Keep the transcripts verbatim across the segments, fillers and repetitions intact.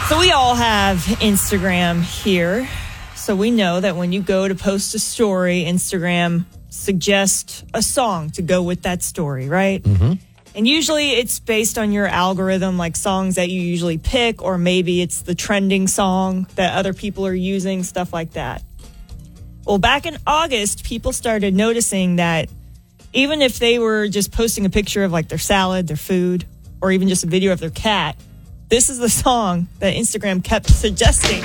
So we all have Instagram here. So we know that when you go to post a story, Instagram suggests a song to go with that story, right? Mm-hmm. And usually it's based on your algorithm, like songs that you usually pick, or maybe it's the trending song that other people are using, stuff like that. Well, back in August, people started noticing that even if they were just posting a picture of like their salad, their food, or even just a video of their cat, this is the song that Instagram kept suggesting.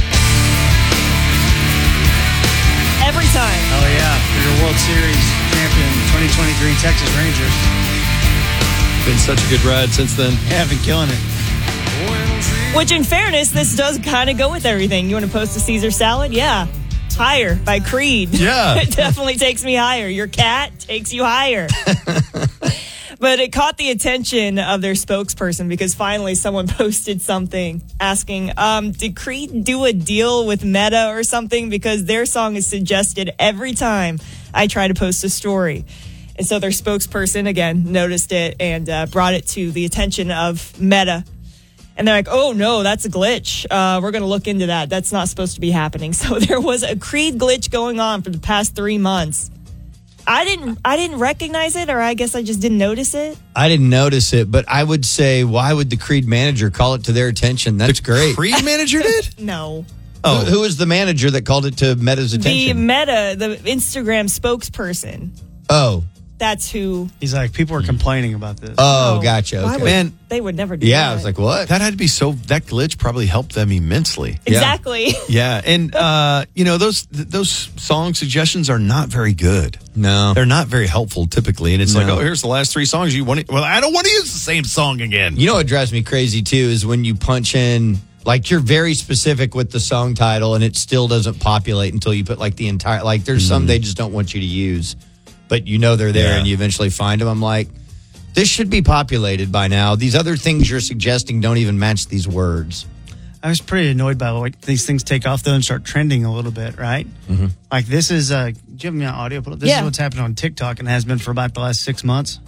Every time. Oh, yeah. For your World Series champion twenty twenty-three Texas Rangers. Been such a good ride since then. Yeah, I've been killing it. Which, in fairness, this does kind of go with everything. You want to post a Caesar salad? Yeah. Higher by Creed. Yeah. It definitely takes me higher. Your cat takes you higher. But it caught the attention of their spokesperson because finally someone posted something asking, um, did Creed do a deal with Meta or something? Because their song is suggested every time I try to post a story. And so their spokesperson, again, noticed it and uh, brought it to the attention of Meta. And they're like, oh, no, that's a glitch. Uh, we're going to look into that. That's not supposed to be happening. So there was a Creed glitch going on for the past three months. I didn't I didn't recognize it, or I guess I just didn't notice it. I didn't notice it, but I would say, why would the Creed manager call it to their attention? That's the great. Creed manager did? No. Oh, who, who was the manager that called it to Meta's The attention? Meta, the Instagram spokesperson. Oh. That's who. He's like, people are complaining about this. Oh, No. gotcha. Why Okay. would- Man, They would never do yeah, that. I was like, what? that had to be so, that glitch probably helped them immensely. Exactly. Yeah, and uh, you know those th- those song suggestions are not very good. No. They're not very helpful typically, and it's like, No. oh, here's the last three songs you want. To, well, I don't want to use the same song again. You know what drives me crazy, too, is when you punch in, like, you're very specific with the song title, and it still doesn't populate until you put, like, the entire, like, there's some they just don't want you to use, but you know they're there, Yeah. and you eventually find them. I'm like, this should be populated by now. These other things you're suggesting don't even match these words. I was pretty annoyed by like these things take off though and start trending a little bit, right? Mm-hmm. Like this is, uh, do you have me on audio? This Yeah. is what's happening on TikTok and has been for about the last six months.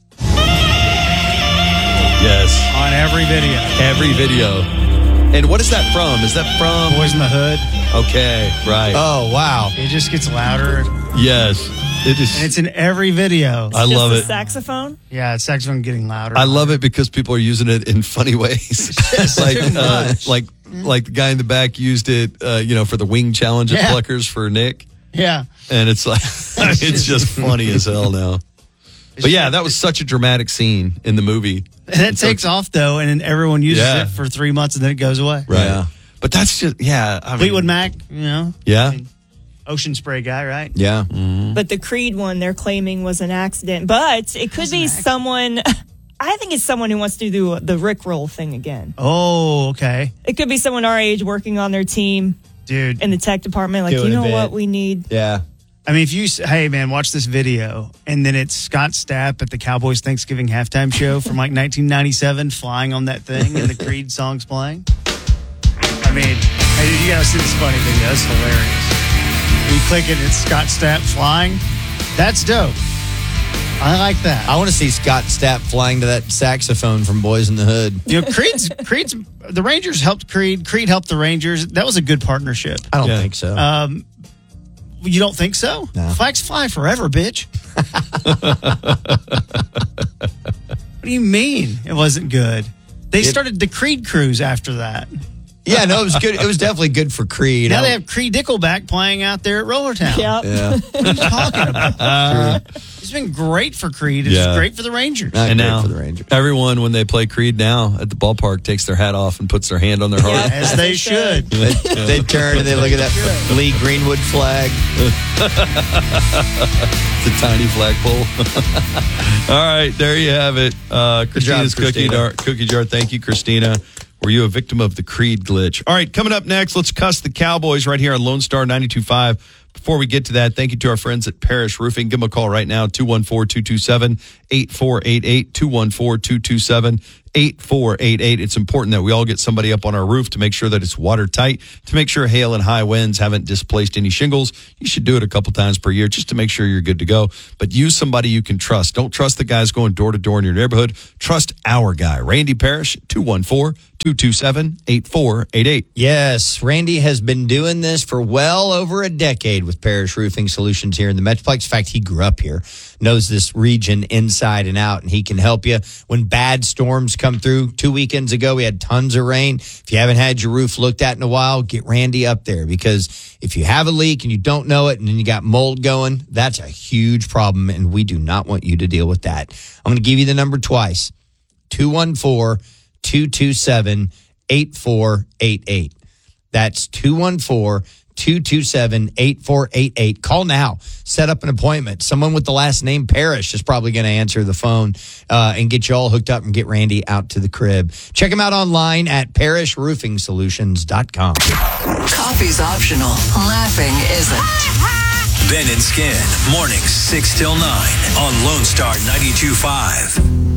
Yes, On every video. every video. And what is that from? Is that from? Boys in the Hood. Okay, right. Oh, wow. It just gets louder. Yes, it is. And it's in every video. I Just love the it. saxophone. Yeah, it's saxophone getting louder. I love it because people are using it in funny ways. like, too uh, much. like, like the guy in the back used it, uh, you know, for the wing challenge at Yeah. Pluckers for Nick, Yeah. and it's like it's just funny as hell now. But yeah, that was such a dramatic scene in the movie. And it so- takes off though, and then everyone uses Yeah. it for three months and then it goes away. Right. Yeah. But that's just, yeah. I mean, Fleetwood Mac, you know, Yeah. ocean spray guy, right? Yeah. But the Creed one they're claiming was an accident. But it could be someone, I think it's someone who wants to do the Rickroll thing again. Oh, okay. It could be someone our age working on their team Dude. in the tech department. Like, Doing you a know bit. what we need? Yeah. I mean, if you, s- hey man, watch this video, and then it's Scott Stapp at the Cowboys Thanksgiving halftime show from like nineteen ninety-seven flying on that thing and the Creed song's playing. I mean, hey dude, you gotta see this funny video. It's hilarious. You click it, it's Scott Stapp flying. That's dope. I like that. I want to see Scott Stapp flying to that saxophone from Boys in the Hood. You know, Creed's, Creed's, the Rangers helped Creed. Creed helped the Rangers. That was a good partnership. I don't Yeah. think so. Um, you don't think so? No. Flags fly forever, bitch. What do you mean it wasn't good? They It- started the Creed cruise after that. yeah, no, it was good. It was definitely good for Creed. Now I they don't- have Creed Nickelback playing out there at Roller Town. Yep. Yeah. What are you talking about? It's been great for Creed. It's Yeah. great for the Rangers. Not And great now, for the Rangers. everyone, when they play Creed now at the ballpark, takes their hat off and puts their hand on their heart. Yeah. As they should. They, they turn and they look at that Lee Greenwood flag. It's a tiny flagpole. All right, there you have it. Uh, Christina's job, cookie, Christina. jar, cookie jar. Thank you, Christina. Were you a victim of the Creed glitch? All right, coming up next, let's cuss the Cowboys right here on Lone Star ninety-two point five. Before we get to that, thank you to our friends at Parish Roofing. Give them a call right now, two one four, two two seven, eight four eight eight, two one four, two two seven, eight four eight eight. It's important that we all get somebody up on our roof to make sure that it's watertight, to make sure hail and high winds haven't displaced any shingles. You should do it a couple times per year just to make sure you're good to go. But use somebody you can trust. Don't trust the guys going door to door in your neighborhood. Trust our guy, Randy Parrish, two one four, two two seven, eight four eight eight. Yes, Randy has been doing this for well over a decade with Parish Roofing Solutions here in the Metroplex. In fact, he grew up here, knows this region inside and out, and he can help you when bad storms come through. Two weekends ago, we had tons of rain. If you haven't had your roof looked at in a while, get Randy up there, because if you have a leak and you don't know it and then you got mold going, that's a huge problem, and we do not want you to deal with that. I'm going to give you the number twice, two one four, two two seven, eight four eight eight. That's two one four, two two seven, eight four eight eight. Call now. Set up an appointment. Someone with the last name Parrish is probably going to answer the phone uh, and get you all hooked up and get Randy out to the crib. Check him out online at parish roofing solutions dot com. Coffee's optional. Laughing isn't. Ben and Skin, mornings six till nine on Lone Star ninety-two point five.